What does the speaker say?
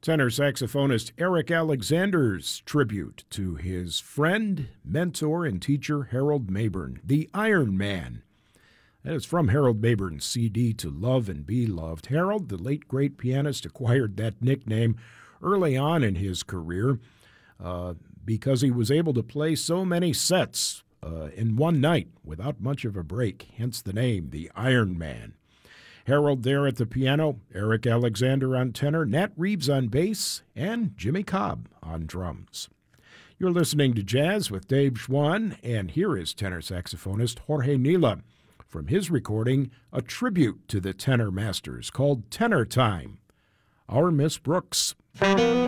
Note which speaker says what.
Speaker 1: Tenor saxophonist Eric Alexander's tribute to his friend, mentor, and teacher Harold Mabern, the Iron Man. That is from Harold Mayburn's CD, To Love and Be Loved. Harold, the late great pianist, acquired that nickname early on in his career because he was able to play so many sets in one night without much of a break, hence the name, the Iron Man. Harold there at the piano, Eric Alexander on tenor, Nat Reeves on bass, and Jimmy Cobb on drums. You're listening to Jazz with Dave Schwann, and here is tenor saxophonist Jorge Nila from his recording, a tribute to the tenor masters called Tenor Time, Our Miss Brooks.